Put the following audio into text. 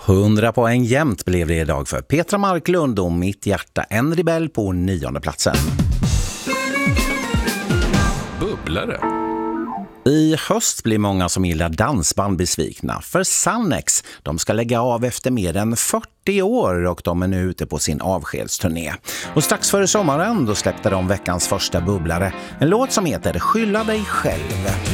100 poäng jämnt blev det idag för Petra Marklund och Mitt hjärta en rebell på 9:e platsen. Bubblare. I höst blir många som gillar dansband besvikna, för Sannex, de ska lägga av efter mer än 40 år och de är nu ute på sin avskedsturné. Och strax före sommaren då släppte de veckans första bubblare, en låt som heter Skylla dig själv.